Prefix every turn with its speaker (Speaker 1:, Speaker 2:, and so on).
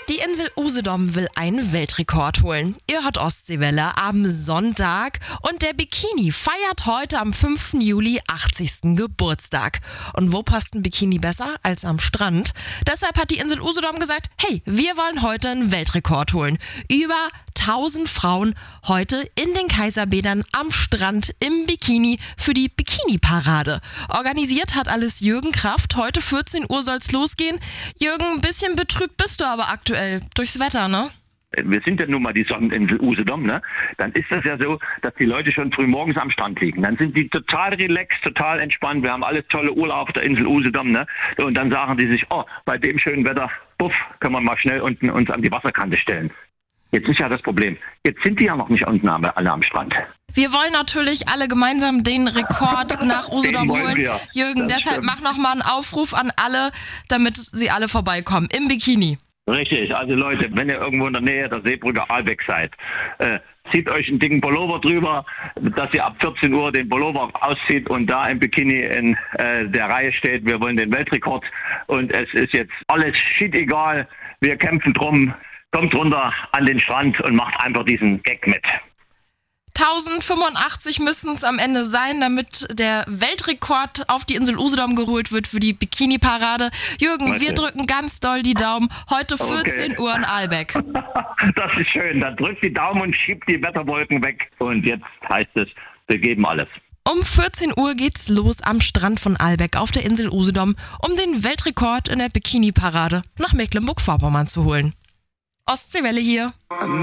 Speaker 1: Die Insel Usedom will einen Weltrekord holen. Ihr hört Ostseewelle am Sonntag und der Bikini feiert heute am 5. Juli 80. Geburtstag. Und wo passt ein Bikini besser als am Strand? Deshalb hat die Insel Usedom gesagt, hey, wir wollen heute einen Weltrekord holen. Über 1000 Frauen heute in den Kaiserbädern am Strand im Bikini für die Bikini-Parade. Organisiert hat alles Jürgen Kraft. Heute 14 Uhr soll's losgehen. Jürgen, ein bisschen betrübt bist du aber aktuell durchs Wetter, ne?
Speaker 2: Wir sind ja nun mal die Sonneninsel Usedom, ne? Dann ist das ja so, dass die Leute schon früh morgens am Strand liegen. Dann sind die total relaxed, total entspannt. Wir haben alles tolle Urlaub auf der Insel Usedom, ne? Und dann sagen die sich, oh, bei dem schönen Wetter, puff, können wir mal schnell unten uns an die Wasserkante stellen. Jetzt ist ja das Problem. Jetzt sind die ja noch nicht unten alle am Strand.
Speaker 1: Wir wollen natürlich alle gemeinsam den Rekord nach Usedom holen. Jürgen, deshalb mach nochmal einen Aufruf an alle, damit sie alle vorbeikommen im Bikini.
Speaker 2: Richtig, also Leute, wenn ihr irgendwo in der Nähe der Seebrücke Ahlbeck seid, zieht euch einen dicken Pullover drüber, dass ihr ab 14 Uhr den Pullover auszieht und da im Bikini in der Reihe steht. Wir wollen den Weltrekord und es ist jetzt alles shit egal. Wir kämpfen drum. Kommt runter an den Strand und macht einfach diesen Gag mit.
Speaker 1: 1085 müssen es am Ende sein, damit der Weltrekord auf die Insel Usedom geholt wird für die Bikini-Parade. Jürgen, wir drücken ganz doll die Daumen. Heute 14 Uhr in Ahlbeck.
Speaker 2: Das ist schön. Dann drückt die Daumen und schiebt die Wetterwolken weg. Und jetzt heißt es, wir geben alles.
Speaker 1: Um 14 Uhr geht's los am Strand von Ahlbeck auf der Insel Usedom, um den Weltrekord in der Bikini-Parade nach Mecklenburg-Vorpommern zu holen. Ostseewelle hier.